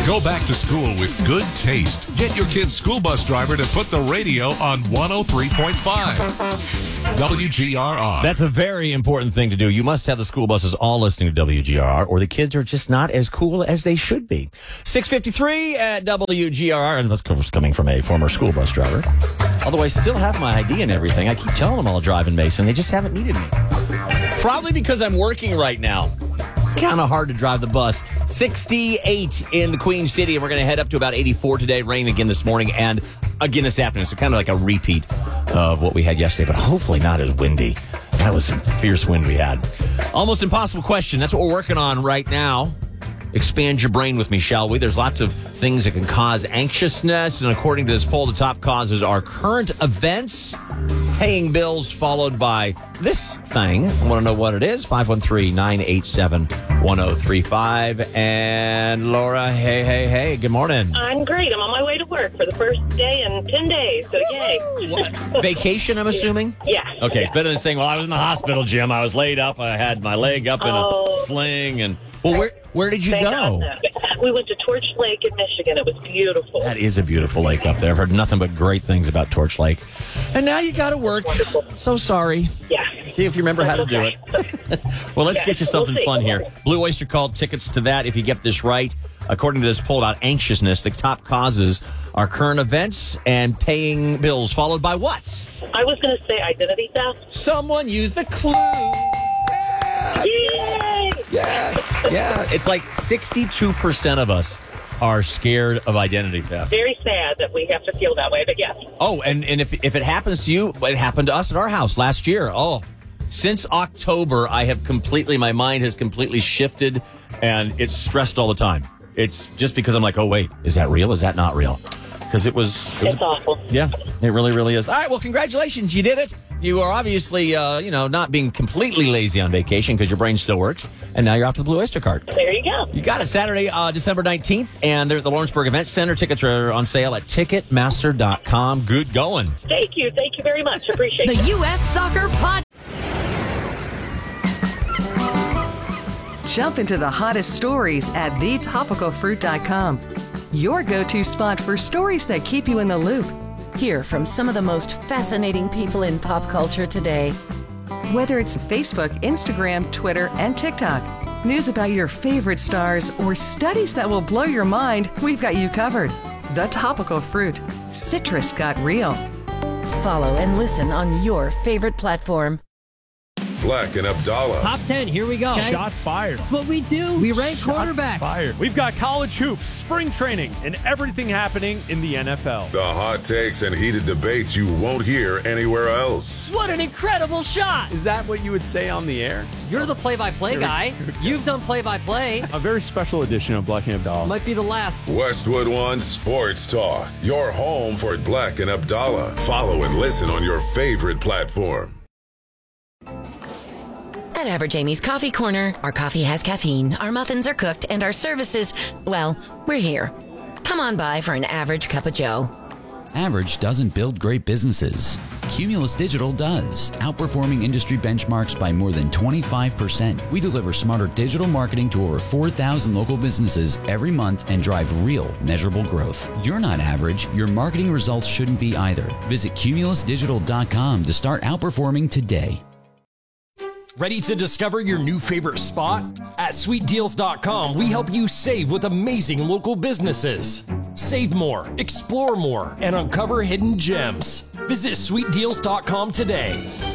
Go back to school with good taste. Get your kid's school bus driver to put the radio on 103.5 WGRR. That's a very important thing to do. You must have the school buses all listening to WGRR, or the kids are just not as cool as they should be. 6:53 at WGRR, and that's coming from a former school bus driver. Although I still have my ID and everything. I keep telling them I'll drive in Mason. They just haven't needed me. Probably because I'm working right now. Kind of hard to drive the bus. 68 in the Queen City, and we're going to head up to about 84 today. Rain again this morning and again this afternoon. So kind of like a repeat of what we had yesterday, but hopefully not as windy. That was some fierce wind we had. Almost impossible question. That's what we're working on right now. Expand your brain with me, shall we? There's lots of things that can cause anxiousness, and according to this poll, the top causes are current events, paying bills, followed by this thing. I want to know what it is. 513-987-1035. And Laura, hey, good morning. I'm great. I'm on my way to work for the first day in 10 days, so yay. What? Vacation, I'm assuming? Yeah. Okay, it's better than saying, well, I was in the hospital, Jim. I was laid up. I had my leg up in a sling. And well, where did you go? We went to Torch Lake in Michigan. It was beautiful. That is a beautiful lake up there. I've heard nothing but great things about Torch Lake. And now you got to work. Wonderful. So sorry. Yeah. See if you remember how to do it. Well, let's get you something fun here. Blue Oyster called tickets to that if you get this right. According to this poll about anxiousness, the top causes are current events and paying bills, followed by what? I was going to say identity theft. Someone used the clue. Yay! Yeah. It's like 62% of us are scared of identity theft. Very sad that we have to feel that way, but yes. Oh, and if it happens to you, it happened to us at our house last year. Oh, since October, my mind has completely shifted, and it's stressed all the time. It's just because I'm like, oh, wait, is that real? Is that not real? Because it was awful. Yeah, it really, really is. All right, well, congratulations. You did it. You are obviously, not being completely lazy on vacation because your brain still works. And now you're off to the Blue Oyster Cart. There you go. You got it. Saturday, December 19th. And they're at the Lawrenceburg Event Center. Tickets are on sale at Ticketmaster.com. Good going. Thank you. Thank you very much. Appreciate it. The U.S. Soccer Pod. Jump into the hottest stories at thetopicalfruit.com. Your go-to spot for stories that keep you in the loop. Hear from some of the most fascinating people in pop culture today. Whether it's Facebook, Instagram, Twitter, and TikTok, news about your favorite stars, or studies that will blow your mind, we've got you covered. The Topical Fruit. Citrus got real. Follow and listen on your favorite platform. Black and Abdallah. Top 10, here we go. Okay? Shots fired. That's what we do. We rank quarterbacks. Fired. We've got college hoops, spring training, and everything happening in the NFL. The hot takes and heated debates you won't hear anywhere else. What an incredible shot. Is that what you would say on the air? You're the play-by-play guy. You've done play-by-play. A very special edition of Black and Abdallah. Might be the last. Westwood One Sports Talk. Your home for Black and Abdallah. Follow and listen on your favorite platform. At Average Amy's Coffee Corner, our coffee has caffeine, our muffins are cooked, and our services, well, we're here. Come on by for an average cup of joe. Average doesn't build great businesses. Cumulus Digital does, outperforming industry benchmarks by more than 25%. We deliver smarter digital marketing to over 4,000 local businesses every month and drive real, measurable growth. You're not average. Your marketing results shouldn't be either. Visit cumulusdigital.com to start outperforming today. Ready to discover your new favorite spot? At sweetdeals.com, we help you save with amazing local businesses. Save more, explore more, and uncover hidden gems. Visit sweetdeals.com today.